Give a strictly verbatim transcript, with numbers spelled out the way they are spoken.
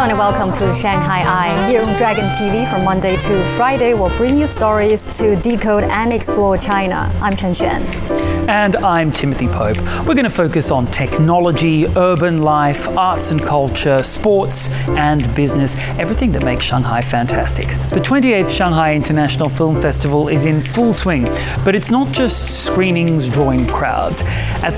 Hello and welcome to Shanghai Eye. Here on Dragon T V from Monday to Friday, we'll bring you stories to decode and explore China. I'm Chen Xuan. And I'm Timothy Pope. We're going to focus on technology, urban life, arts and culture, sports and business, everything that makes Shanghai fantastic. The twenty-eighth Shanghai International Film Festival is in full swing, but it's not just screenings drawing crowds. At